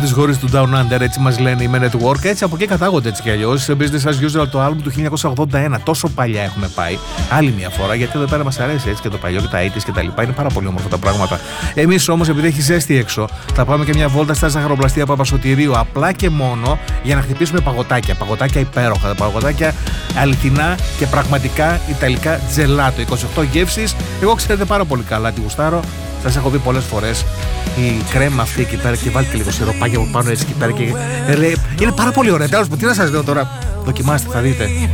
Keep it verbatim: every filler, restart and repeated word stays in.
τις χώρες του Down Under, έτσι μας λένε οι Men at Work. Έτσι από εκεί κατάγονται έτσι κι αλλιώς. Business as usual, το album του χίλια εννιακόσια ογδόντα ένα. Τόσο παλιά έχουμε πάει. Άλλη μια φορά, γιατί εδώ πέρα μας αρέσει έτσι και το παλιό και τα ογδόντα και τα λοιπά. Είναι πάρα πολύ όμορφα τα πράγματα. Εμείς όμως, επειδή έχει ζέστη έξω, θα πάμε και μια βόλτα στα ζαχαροπλαστεία Παπασωτηρίου. Απλά και μόνο για να χτυπήσουμε παγωτάκια. Παγωτάκια υπέροχα. Παγωτάκια αληθινά και πραγματικά ιταλικά τζελάτο. είκοσι οκτώ γεύσεις. Εγώ ξέρετε πάρα πολύ καλά τη γουστάρω. Σας έχω πει πολλές φορές η κρέμα αυτή εκεί πέρα και βάλτε και λίγο σιροπάκι από πάνω έτσι εκεί πέρα. Και... είναι πάρα πολύ ωραία. Τέλος, τι να σας λέω τώρα. Δοκιμάστε, θα δείτε.